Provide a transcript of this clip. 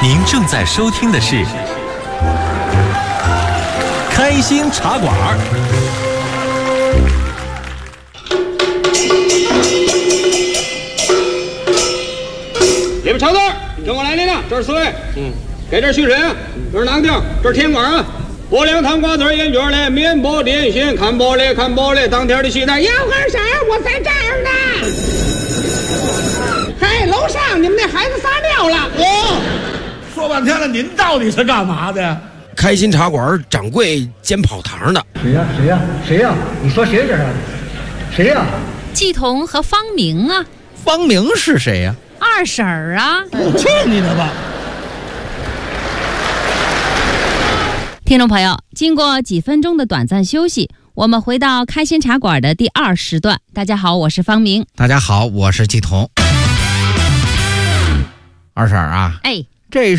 您正在收听的是开心茶馆。 里边长字，跟我来领了，这是4位。给这续审，这是哪个地儿？这是天官啊。拨凉汤瓜子烟卷嘞，面包点心，看玻璃看玻璃，当天的期待。杨二婶，我在这儿呢。嘿，楼上你们那孩子撒尿了。 说半天了，您到底是干嘛的？ 开心茶馆掌柜兼跑堂的。 谁呀？你说谁这是？谁呀？ 季彤和方明啊。 方明是谁呀？ 二婶儿啊。 去你的吧！ 听众朋友，经过几分钟的短暂休息，我们回到开心茶馆的第2时段。大家好，我是方明。 大家好，我是季彤。二婶啊， 哎， 这